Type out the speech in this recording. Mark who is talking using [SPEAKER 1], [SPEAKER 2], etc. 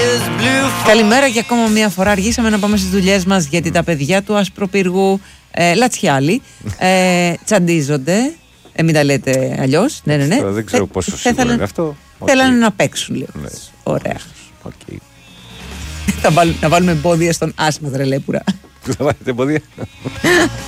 [SPEAKER 1] Καλημέρα και ακόμα μια φορά. Αργήσαμε να πάμε στις δουλειές μας γιατί τα παιδιά του ασπροπύργου Λατσιάλη τσαντίζονται. Μην τα λέτε αλλιώς. Ναι.
[SPEAKER 2] Δεν ξέρω πόσο σίγουρο είναι αυτό.
[SPEAKER 1] Θέλανε να παίξουν λίγο.
[SPEAKER 2] Ναι.
[SPEAKER 1] Ωραία.
[SPEAKER 2] Okay.
[SPEAKER 1] Να βάλουμε εμπόδια στον άσμα τρελέπουρα.
[SPEAKER 2] Θα βάλετε εμπόδια.